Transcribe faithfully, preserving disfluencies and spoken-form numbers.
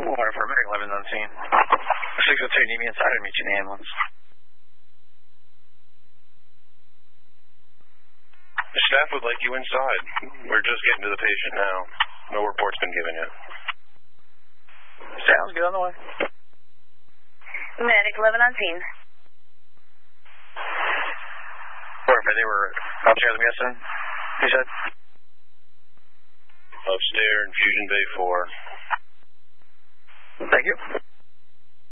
Water for Medic eleven on scene. six oh two, need me inside or meet you in the ambulance. The staff would like you inside. We're just getting to the patient now. No report's been given yet. Sounds good, on the way. Medic eleven on scene. Where, they were upstairs, I'm guessing, you said? Upstairs, infusion bay four. Thank you.